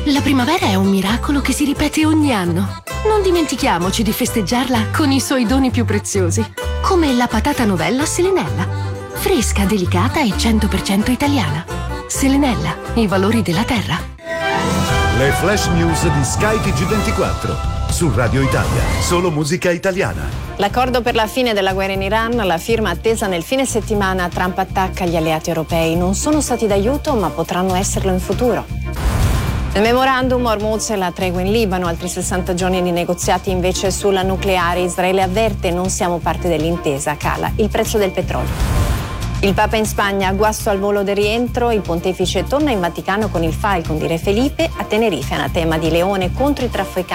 La primavera è un miracolo che si ripete ogni anno. Non dimentichiamoci di festeggiarla con i suoi doni più preziosi, come la patata novella Selenella. Fresca, delicata e 100% italiana. Selenella, i valori della terra. Le flash news di Sky TG24. Su Radio Italia, solo musica italiana. L'accordo per la fine della guerra in Iran, la firma attesa nel fine settimana. Trump attacca gli alleati europei. Non sono stati d'aiuto, ma potranno esserlo in futuro. Nel memorandum Hormuz e la tregua in Libano, altri 60 giorni di negoziati invece sulla nucleare. Israele avverte: non siamo parte dell'intesa, cala il prezzo del petrolio. Il Papa in Spagna, guasto al volo del rientro. Il pontefice torna in Vaticano con il Falcon di Re Felipe. A Tenerife, anatema di Leone contro i trafficanti.